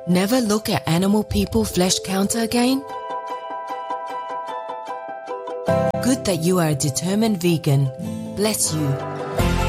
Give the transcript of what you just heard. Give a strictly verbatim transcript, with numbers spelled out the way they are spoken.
Never look at animal people flesh counter again? Good that you are a determined vegan. Bless you.